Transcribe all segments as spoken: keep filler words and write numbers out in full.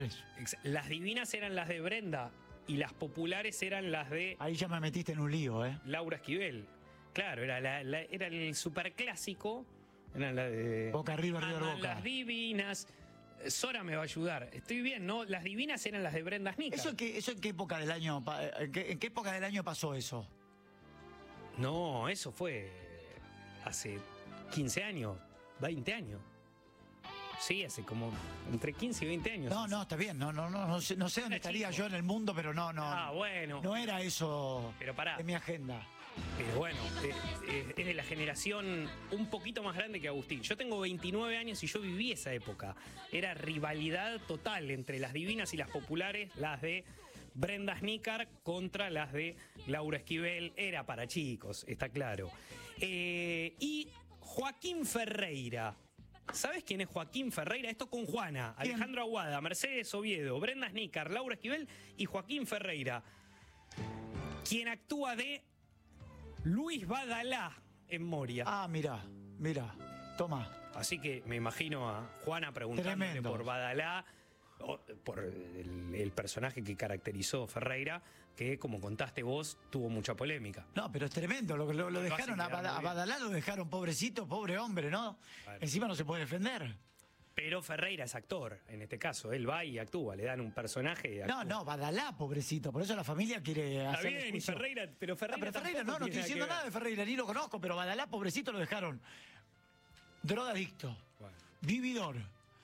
Las divinas eran las de Brenda y las populares eran las de... Ahí ya me metiste en un lío, ¿eh? Laura Esquivel. Claro, era, la, la, era el superclásico. Era la de... Boca arriba, arriba, Aman Boca. Las divinas. Sora me va a ayudar. Estoy bien, ¿no? Las divinas eran las de Brenda Snicker. ¿Eso en qué, eso en qué época del año en qué, en qué época del año pasó eso? No, eso fue hace quince años, veinte años. Sí, hace como entre quince y veinte años. No, no, está bien. No, no, no, no sé, no sé dónde Era estaría chico. yo en el mundo, pero no, no. Ah, bueno. No era eso Pero pará. en mi agenda. Pero bueno, es, es- es de la generación un poquito más grande que Agustín. Yo tengo veintinueve años y yo viví esa época. Era rivalidad total entre las divinas y las populares, las de Brenda Snicker contra las de Laura Esquivel. Era para chicos, está claro. Eh, y Joaquín Ferreira. ¿Sabes quién es Joaquín Ferreira? Esto con Juana, ¿Quién? Alejandro Aguada, Mercedes Oviedo, Brenda Snicker, Laura Esquivel y Joaquín Ferreira, quien actúa de Luis Badalá en Moria. Ah, mira, mira. Toma. Así que me imagino a Juana preguntándole Tremendo. por Badalá, o por el, el personaje que caracterizó Ferreira, que como contaste vos, tuvo mucha polémica. No, pero es tremendo. Lo, lo, lo Lo dejaron hacen a, quedar Bada- muy a bien. Badalá, lo dejaron pobrecito, pobre hombre, ¿no? Claro. Encima no se puede defender. Pero Ferreira es actor, en este caso. Él va y actúa, le dan un personaje. y No, actúa. no, Badalá, pobrecito. Por eso la familia quiere Está hacer bien, y Ferreira, pero Ferreira, Ah, pero Ferreira tampoco no, no tiene estoy que diciendo ver. nada de Ferreira, ni lo conozco, pero Badalá, pobrecito, lo dejaron. Drogadicto, Bueno. vividor.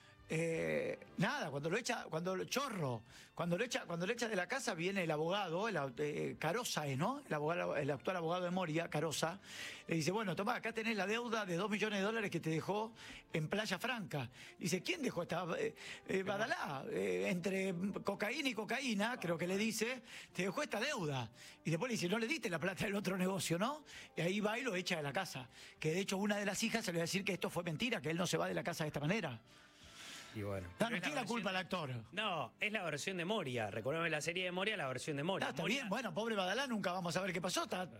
Eh, nada, cuando lo echa, cuando lo chorro, cuando lo echa, cuando lo echa de la casa viene el abogado, el, au- eh, Carosa es, ¿no? El abogado, el actual abogado de Moria, Carosa, le dice, bueno, tomá, acá tenés la deuda de dos millones de dólares que te dejó en Playa Franca. Dice, ¿quién dejó esta? Eh, eh, Badalá, eh, entre cocaína y cocaína, creo que le dice, te dejó esta deuda. Y después le dice, no le diste la plata del otro negocio, ¿no? Y ahí va y lo echa de la casa. Que de hecho una de las hijas se le va a decir que esto fue mentira, que él no se va de la casa de esta manera. Y bueno. No, Pero no es tiene la versión culpa el de- actor. No, es la versión de Moria. Recordame la serie de Moria, la versión de Moria. No, está Moria- bien, bueno, pobre Badalá, nunca vamos a ver qué pasó. Está...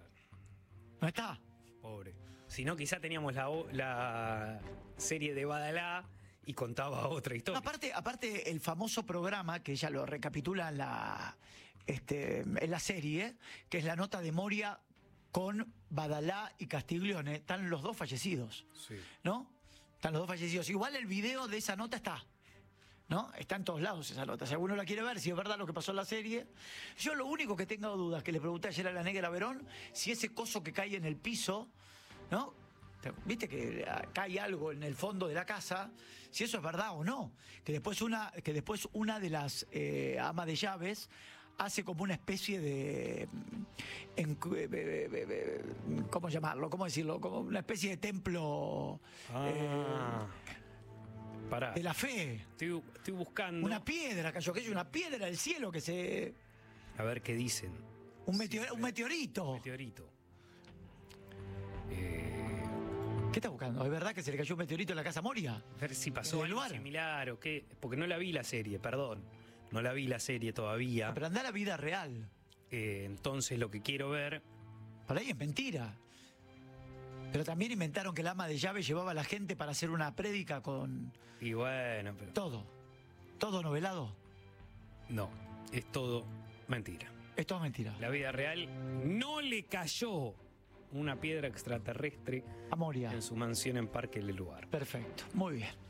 No está. Pobre. Si no, quizá teníamos la, o- la serie de Badalá y contaba otra No, historia. aparte, aparte, el famoso programa, que ella lo recapitula en la, este, en la serie, que es la nota de Moria con Badalá y Castiglione, están los dos fallecidos. Sí. ¿No? Están los dos fallecidos. Igual el video de esa nota está. ¿No? Está en todos lados esa nota. Si alguno la quiere ver, si es verdad lo que pasó en la serie. Yo lo único que tengo dudas, que le pregunté ayer a la Negra Verón, si ese coso que cae en el piso, ¿no? Viste que cae algo en el fondo de la casa, si eso es verdad o no. Que después una, que después una de las eh, amas de llaves hace como una especie de, en- ¿cómo llamarlo? ¿Cómo decirlo? Como una especie de templo Ah. Pará. eh, de la fe. Estoy, estoy buscando. Una piedra cayó, que es una piedra del cielo que se... A ver qué dicen. Un, meteor- un meteorito. Meteorito. Eh, ¿Qué está buscando? ¿Es verdad que se le cayó un meteorito en la casa Moria? a ver si pasó ¿En el algo lugar? similar o qué. Porque no la vi la serie, perdón. No la vi la serie todavía. Pero anda a la vida real. Eh, entonces lo que quiero ver. Por ahí es mentira. Pero también inventaron que el ama de llave llevaba a la gente para hacer una prédica con Y bueno, pero. todo. Todo novelado. No, es todo mentira. Es todo mentira. La vida real no le cayó una piedra extraterrestre A Moria. en su mansión en Parque del Lugar. Perfecto. Muy bien.